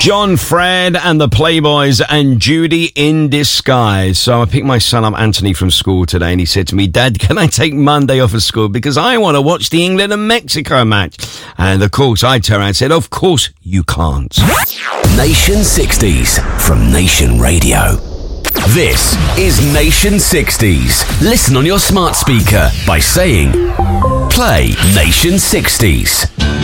John Fred and the Playboys and Judy in Disguise. So I picked my son up, Anthony, from school today, and he said to me, Dad, can I take Monday off of school because I want to watch the England and Mexico match? And of course I turned around and said, of course you can't. Nation 60s from Nation Radio. This is Nation 60s. Listen on your smart speaker by saying, play Nation 60s.